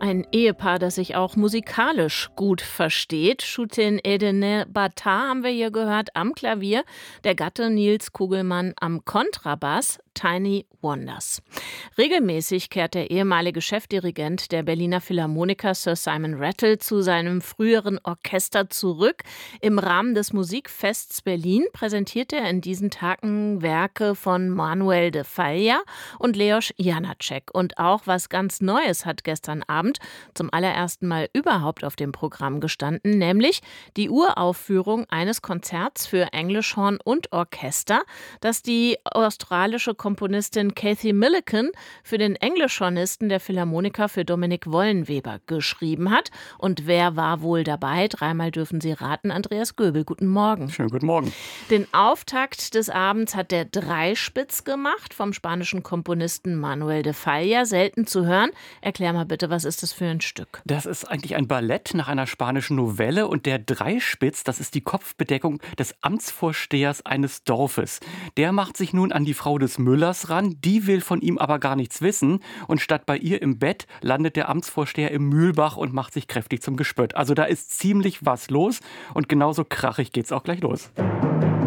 Ein Ehepaar, das sich auch musikalisch gut versteht. Shutin Edene Bata haben wir hier gehört am Klavier, der Gatte Nils Kugelmann am Kontrabass, Tiny Wonders. Regelmäßig kehrt der ehemalige Chefdirigent der Berliner Philharmoniker Sir Simon Rattle zu seinem früheren Orchester zurück. Im Rahmen des Musikfests Berlin präsentiert er in diesen Tagen Werke von Manuel de Falla und Leos Janáček. Und auch was ganz Neues hat gestern Abend zum allerersten Mal überhaupt auf dem Programm gestanden, nämlich die Uraufführung eines Konzerts für Englischhorn und Orchester, das die australische Komponistin Cathy Millican für den Englischhornisten der Philharmoniker für Dominik Wollenweber geschrieben hat. Und wer war wohl dabei? Dreimal dürfen Sie raten. Andreas Göbel, guten Morgen. Schönen guten Morgen. Den Auftakt des Abends hat der Dreispitz gemacht vom spanischen Komponisten Manuel de Falla. Selten zu hören. Erklär mal bitte, was ist das für ein Stück? Das ist eigentlich ein Ballett nach einer spanischen Novelle und der Dreispitz, das ist die Kopfbedeckung des Amtsvorstehers eines Dorfes. Der macht sich nun an die Frau des Müllers ran, die will von ihm aber gar nichts wissen und statt bei ihr im Bett landet der Amtsvorsteher im Mühlbach und macht sich kräftig zum Gespött. Also da ist ziemlich was los und genauso krachig geht's auch gleich los.